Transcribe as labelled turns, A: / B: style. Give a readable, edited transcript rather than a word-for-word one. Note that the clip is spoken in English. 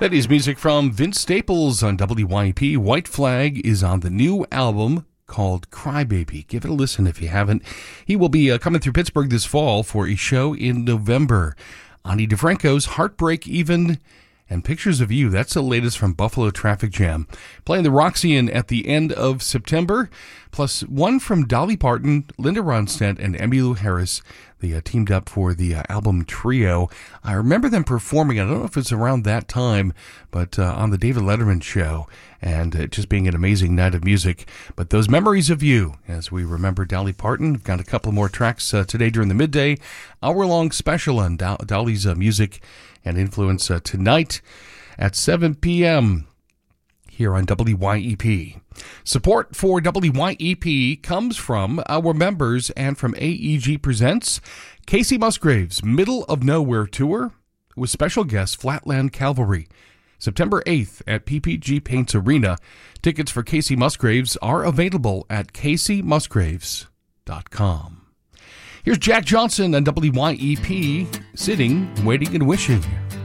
A: That is music from Vince Staples on WYP. White Flag is on the new album called Crybaby. Give it a listen if you haven't. He will be coming through Pittsburgh this fall for a show in November. Ani DeFranco's Heartbreak Even and Pictures of You. That's the latest from Buffalo Traffic Jam. Playing the Roxy at the end of September. Plus one from Dolly Parton, Linda Ronstadt, and Emmylou Harris. They teamed up for the album Trio. I remember them performing, I don't know if it's around that time, but on the David Letterman show, and it just being an amazing night of music. But those memories of you, as we remember Dolly Parton. We've got a couple more tracks today during the midday hour-long special on Dolly's music and influence tonight at 7 p.m. here on WYEP. Support for WYEP comes from our members and from AEG Presents Casey Musgraves' Middle of Nowhere Tour with special guest Flatland Cavalry. September 8th at PPG Paints Arena. Tickets for Casey Musgraves are available at CaseyMusgraves.com. Here's Jack Johnson on WYEP, Sitting, Waiting, and Wishing.